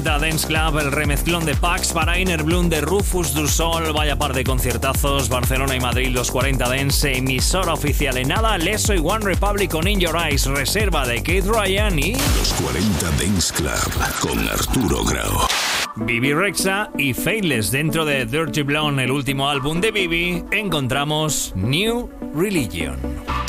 Da Dance Club, el remezclón de Pax para Inner Bloom de Rufus Du Sol. Vaya par de conciertazos. Barcelona y Madrid, los 40 Dance, emisora oficial en nada. Leso y One Republic con In Your Eyes, reserva de Keith Ryan y los 40 Dance Club con Arturo Grau. Bibi Rexha y Faithless. Dentro de Dirty Blonde, el último álbum de Bibi, encontramos New Religion.